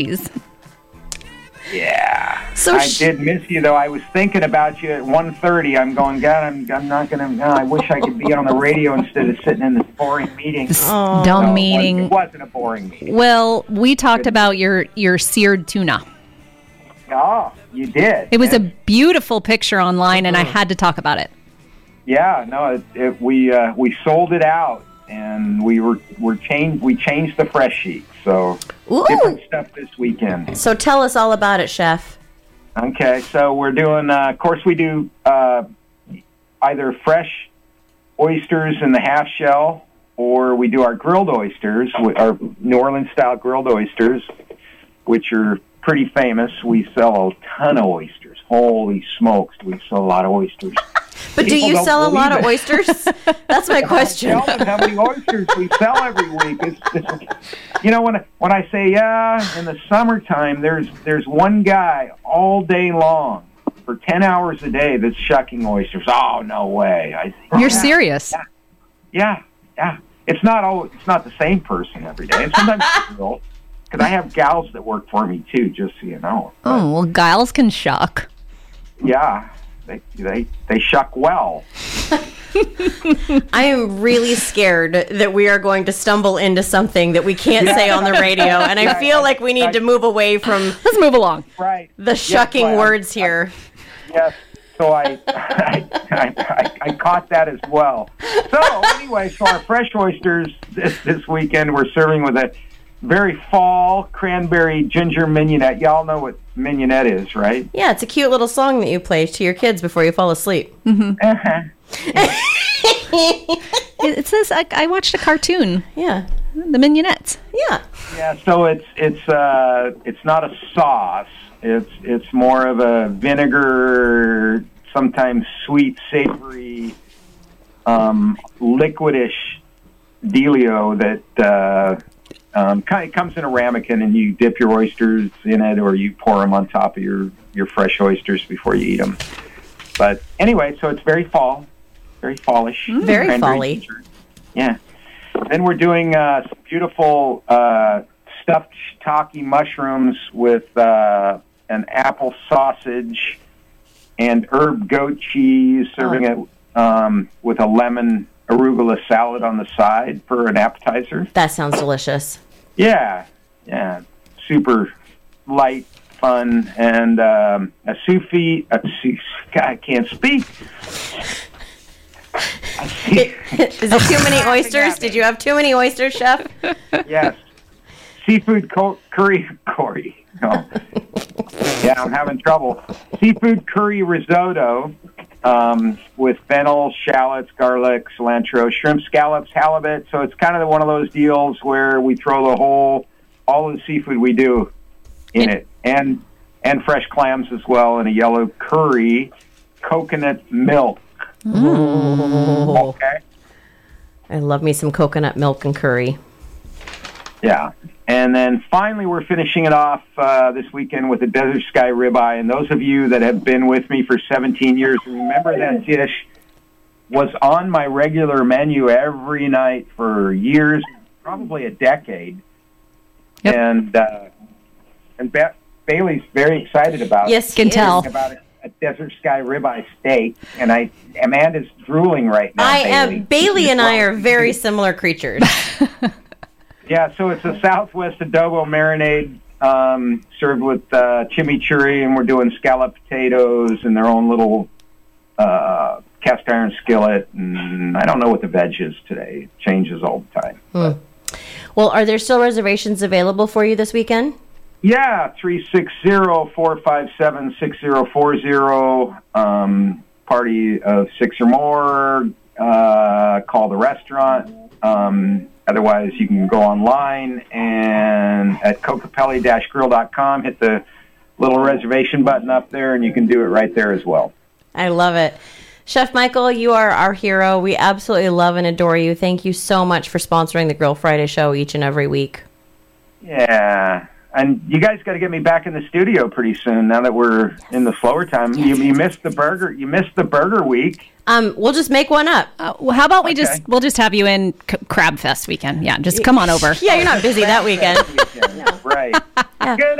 Yeah. So I did miss you, though. I was thinking about you at 1:30. I'm going, God, I'm not going to... I wish I could be on the radio instead of sitting in this boring meeting. Dumb meeting. It wasn't a boring meeting. Well, we talked about your seared tuna. Oh, you did. It was a beautiful picture online, and I had to talk about it. Yeah, no, we sold it out, and we changed the fresh sheet. So different stuff this weekend. So tell us all about it, Chef. Okay, so we're doing. Of course, we do either fresh oysters in the half shell, or we do our grilled oysters, our New Orleans style grilled oysters, which are pretty famous. We sell a ton of oysters. Holy smokes, we sell a lot of oysters. But do you sell a lot of oysters? That's my question. I tell them how many oysters we sell every week. When I say, in the summertime, there's one guy all day long for 10 hours a day that's shucking oysters. Oh, no way. You're serious? Yeah. It's not the same person every day. And sometimes because I have gals that work for me, too, just so you know. Oh, well, gals can shuck. Yeah. They shuck well. I am really scared that we are going to stumble into something that we can't say on the radio, and I feel like we need to move away from. Let's move along. Right. The shucking words here. Yes. So I caught that as well. So anyway, so our fresh oysters this weekend we're serving with a very fall cranberry ginger mignonette. Y'all know what mignonette is, right? Yeah, it's a cute little song that you play to your kids before you fall asleep. Mm-hmm. Uh-huh. It says I watched a cartoon. Yeah, the Mignonettes. Yeah. Yeah. So it's not a sauce. It's more of a vinegar, sometimes sweet, savory, liquidish dealio that. Kind of comes in a ramekin, and you dip your oysters in it, or you pour them on top of your fresh oysters before you eat them. But anyway, so it's very fallish. Very fall-y. Yeah. Then we're doing some beautiful stuffed shiitake mushrooms with an apple sausage and herb goat cheese, serving it with a lemon arugula salad on the side for an appetizer. That sounds delicious. Yeah. Super light, fun, and a sous vide. God, I can't speak. Is it too many oysters? Did you have too many oysters, Chef? Yes. Seafood curry. Oh. Yeah, I'm having trouble. Seafood curry risotto. With fennel, shallots, garlic, cilantro, shrimp, scallops, halibut. So it's kind of one of those deals where we throw all of the seafood we do in it, and fresh clams as well, and a yellow curry, coconut milk. Okay. I love me some coconut milk and curry. Yeah. And then finally, we're finishing it off this weekend with a Desert Sky ribeye. And those of you that have been with me for 17 years remember that dish was on my regular menu every night for years, probably a decade. Yep. And Bailey's very excited about it. Yes, can tell. About a Desert Sky ribeye steak, and Amanda's drooling right now. Bailey and I are very similar creatures. Yeah, so it's a Southwest adobo marinade served with chimichurri, and we're doing scalloped potatoes in their own little cast iron skillet. And I don't know what the veg is today. It changes all the time. Well, are there still reservations available for you this weekend? Yeah, 360-457-6040. Party of 6 or more. Call the restaurant. Otherwise, you can go online and at cocapelli-grill.com, hit the little reservation button up there, and you can do it right there as well. I love it. Chef Michael, you are our hero. We absolutely love and adore you. Thank you so much for sponsoring the Grill Friday show each and every week. Yeah. And you guys got to get me back in the studio pretty soon. Now that we're in the slower time, you missed the burger. You missed the burger week. We'll just make one up. Well, how about we'll just have you in Crab Fest weekend? Yeah, just come on over. Yeah, you're not busy that weekend. Right. Good